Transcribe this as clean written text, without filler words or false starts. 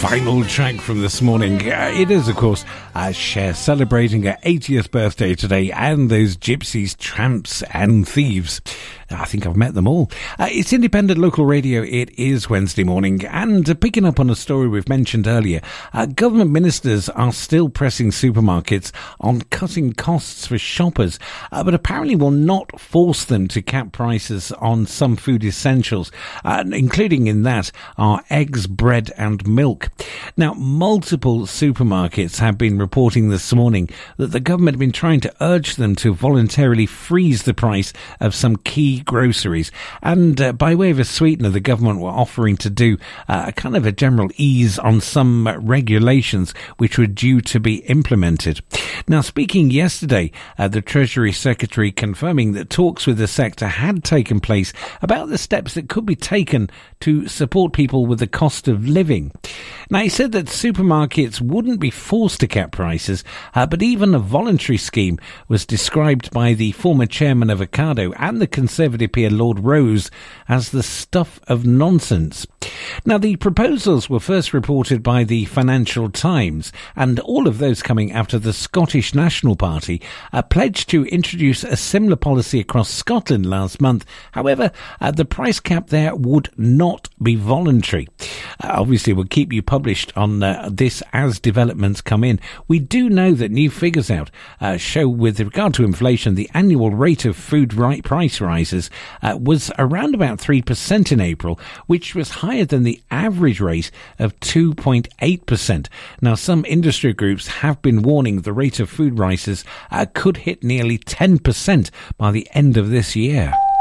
final track from this morning. It is, of course, Cher celebrating her 80th birthday today, and those gypsies, tramps and thieves. I think I've met them all. It's independent local radio. It is Wednesday morning, and picking up on a story we've mentioned earlier, government ministers are still pressing supermarkets on cutting costs for shoppers, but apparently will not force them to cap prices on some food essentials, including in that are eggs, bread and milk. Now, multiple supermarkets have been reporting this morning that the government have been trying to urge them to voluntarily freeze the price of some key groceries, and by way of a sweetener, the government were offering to do a kind of a general ease on some regulations which were due to be implemented. Now, speaking yesterday, the Treasury Secretary confirming that talks with the sector had taken place about the steps that could be taken to support people with the cost of living. Now, he said that supermarkets wouldn't be forced to cap prices, but even a voluntary scheme was described by the former chairman of Ocado and the Conservative peer Lord Rose as the stuff of nonsense. Now, the proposals were first reported by the Financial Times, and all of those coming after the Scottish National Party pledged to introduce a similar policy across Scotland last month. However, the price cap there would not be voluntary. Obviously, we'll keep you published on this as developments come in. We do know that new figures out show, with regard to inflation, the annual rate of food price rises was around about 3% in April, which was higher than the average rate of 2.8%. Now, some industry groups have been warning the rate of food rises could hit nearly 10% by the end of this year.